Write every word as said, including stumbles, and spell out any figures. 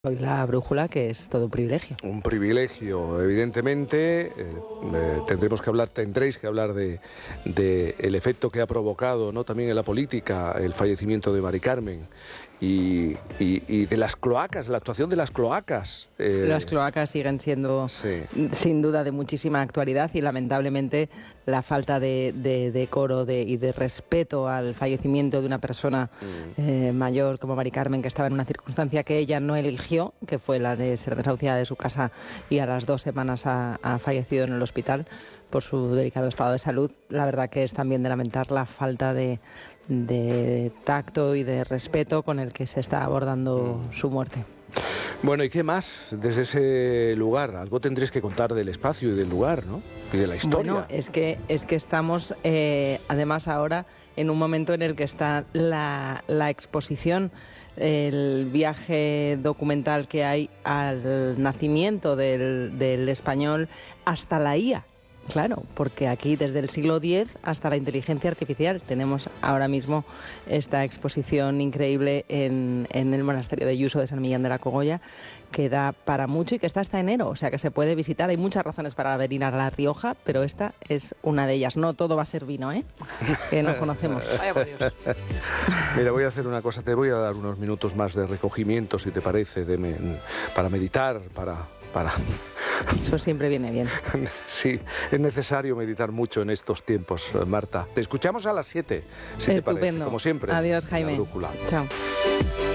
Hoy la brújula, que es todo un privilegio. Un privilegio, evidentemente. Eh, eh, tendremos que hablar, tendréis que hablar de, de el efecto que ha provocado, ¿no?, también en la política, el fallecimiento de Mari Carmen. Y, y, y de las cloacas, la actuación de las cloacas. Eh... Las cloacas siguen siendo, sí, sin duda, de muchísima actualidad, y lamentablemente la falta de, de decoro de, y de respeto al fallecimiento de una persona mm. eh, mayor como Mari Carmen, que estaba en una circunstancia que ella no eligió, que fue la de ser desahuciada de su casa y a las dos semanas ha, ha fallecido en el hospital por su delicado estado de salud. La verdad que es también de lamentar la falta de, de tacto y de respeto con el que se está abordando mm. su muerte. Bueno, ¿y qué más desde ese lugar? Algo tendréis que contar del espacio y del lugar, ¿no? Y de la historia. Bueno, es que, es que estamos, eh, además ahora, en un momento en el que está la, la exposición, el viaje documental que hay al nacimiento del, del español hasta la I A. Claro, porque aquí desde el siglo diez hasta la inteligencia artificial tenemos ahora mismo esta exposición increíble en, en el monasterio de Yuso de San Millán de la Cogolla, que da para mucho y que está hasta enero, o sea que se puede visitar. Hay muchas razones para venir a La Rioja, pero esta es una de ellas. No todo va a ser vino, ¿eh? Que nos conocemos. Vaya por Dios. Mira, voy a hacer una cosa, te voy a dar unos minutos más de recogimiento, si te parece, de me, para meditar, para... Para... Eso siempre viene bien. Sí, es necesario meditar mucho en estos tiempos, Marta. Te escuchamos a las siete, si Estupendo. te parece, como siempre. Adiós, Jaime. La brújula. Chao.